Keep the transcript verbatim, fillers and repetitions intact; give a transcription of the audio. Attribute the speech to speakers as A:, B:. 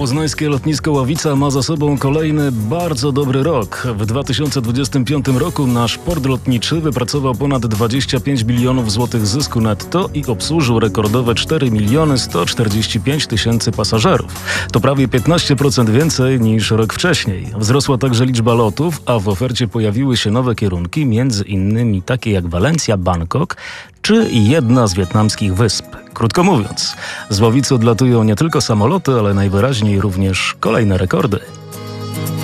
A: Poznańskie lotnisko Ławica ma za sobą kolejny bardzo dobry rok. W dwa tysiące dwudziestym piątym roku nasz port lotniczy wypracował ponad dwadzieścia pięć bilionów złotych zysku netto i obsłużył rekordowe cztery miliony sto czterdzieści pięć tysięcy pasażerów. To prawie piętnaście procent więcej niż rok wcześniej. Wzrosła także liczba lotów, a w ofercie pojawiły się nowe kierunki, między innymi takie jak Walencja, Bangkok czy jedna z wietnamskich wysp. Krótko mówiąc, z Ławicy odlatują nie tylko samoloty, ale najwyraźniej również kolejne rekordy.